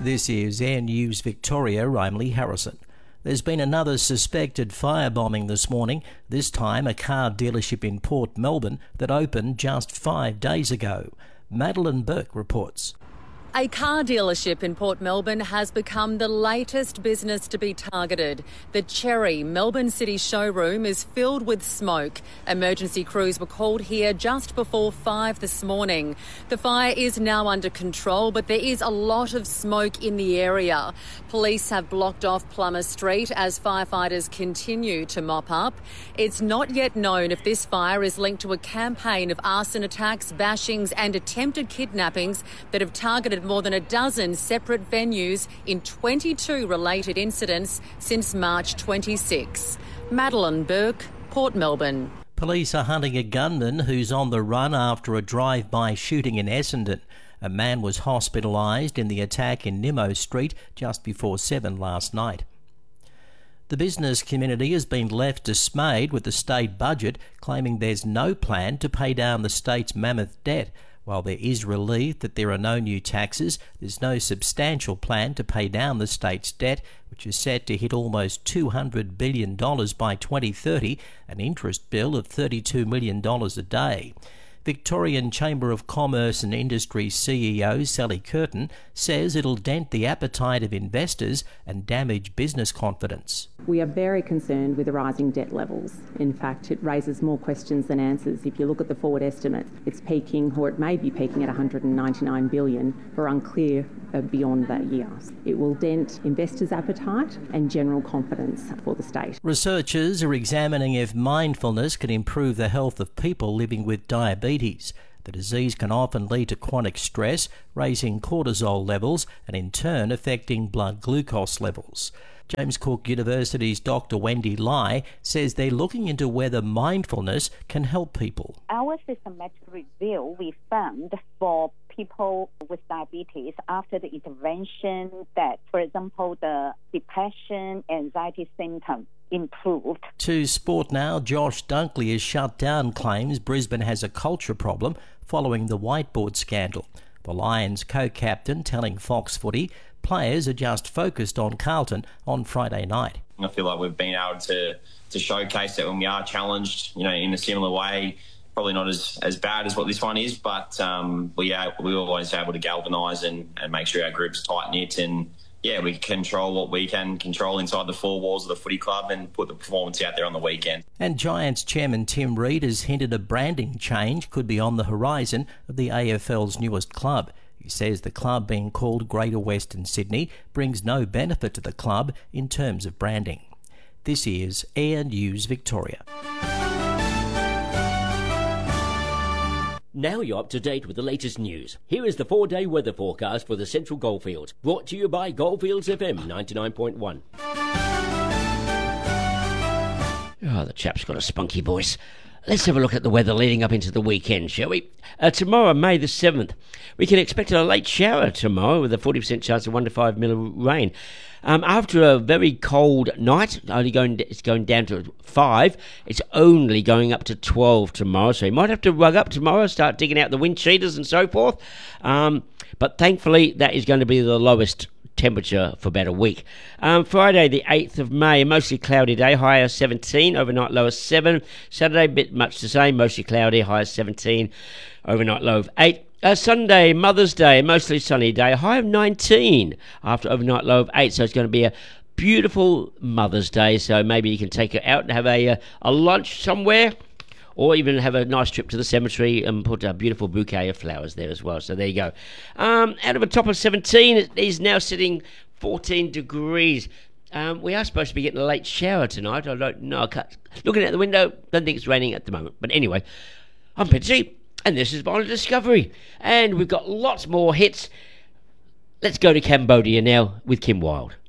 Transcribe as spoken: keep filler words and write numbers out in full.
This is Air News Victoria. I'm Lee Harrison. There's been another suspected firebombing this morning, this time a car dealership in Port Melbourne that opened just five days ago. Madeline Burke reports. A car dealership in Port Melbourne has become the latest business to be targeted. The Cherry Melbourne City showroom is filled with smoke. Emergency crews were called here just before five this morning. The fire is now under control, but there is a lot of smoke in the area. Police have blocked off Plummer Street as firefighters continue to mop up. It's not yet known if this fire is linked to a campaign of arson attacks, bashings and attempted kidnappings that have targeted more than a dozen separate venues in twenty-two related incidents since March twenty-sixth. Madeline Burke, Port Melbourne. Police are hunting a gunman who's on the run after a drive-by shooting in Essendon. A man was hospitalised in the attack in Nimmo Street just before seven last night. The business community has been left dismayed with the state budget, claiming there's no plan to pay down the state's mammoth debt. While there is relief that there are no new taxes, there's no substantial plan to pay down the state's debt, which is set to hit almost two hundred billion dollars by twenty thirty, an interest bill of thirty-two million dollars a day. Victorian Chamber of Commerce and Industry C E O Sally Curtin says it'll dent the appetite of investors and damage business confidence. We are very concerned with the rising debt levels. In fact, it raises more questions than answers. If you look at the forward estimate, it's peaking, or it may be peaking at one hundred ninety-nine billion dollars. We're unclear beyond that year. It will dent investors' appetite and general confidence for the state. Researchers are examining if mindfulness can improve the health of people living with diabetes. The disease can often lead to chronic stress, raising cortisol levels and in turn affecting blood glucose levels. James Cook University's Doctor Wendy Lai says they're looking into whether mindfulness can help people. Our systematic review, we found for people with diabetes after the intervention that, for example, the depression, anxiety symptoms improved. To sport now, Josh Dunkley has shut down claims Brisbane has a culture problem following the whiteboard scandal. The Lions co-captain telling Fox Footy players are just focused on Carlton on Friday night. I feel like we've been able to to showcase that when we are challenged, you know, in a similar way, probably not as, as bad as what this one is, but um, we are we were always able to galvanise and, and make sure our group's tight-knit and, yeah, we control what we can control inside the four walls of the footy club and put the performance out there on the weekend. And Giants chairman Tim Reid has hinted a branding change could be on the horizon of the A F L's newest club. He says the club being called Greater Western Sydney brings no benefit to the club in terms of branding. This is Air News Victoria. Now you're up to date with the latest news. Here is the four-day weather forecast for the Central Goldfields, brought to you by Goldfields F M ninety-nine point one. Oh, the chap's got a spunky voice. Let's have a look at the weather leading up into the weekend, shall we? Uh, tomorrow, May the seventh, we can expect a late shower tomorrow with a forty percent chance of one to five millimetre rain. Um, after a very cold night, only going it's going down to five, it's only going up to twelve tomorrow, so you might have to rug up tomorrow, start digging out the wind cheaters and so forth. Um, but thankfully, that is going to be the lowest temperature for about a week. Um, Friday the eighth of May, a mostly cloudy day, high of seventeen, overnight low of seven. Saturday, bit much the same, mostly cloudy, high of seventeen, overnight low of eight. Uh, Sunday, Mother's Day, mostly sunny day, high of nineteen, after overnight low of eight, so it's going to be a beautiful Mother's Day, so maybe you can take her out and have a, a, a lunch somewhere, or even have a nice trip to the cemetery and put a beautiful bouquet of flowers there as well. So there you go. Um, out of a top of seventeen, it is now sitting fourteen degrees. Um, we are supposed to be getting a late shower tonight. I don't know. I can't, looking out the window, don't think it's raining at the moment. But anyway, I'm Pitsy, and this is Vinyl Discovery. And we've got lots more hits. Let's go to Cambodia now with Kim Wilde.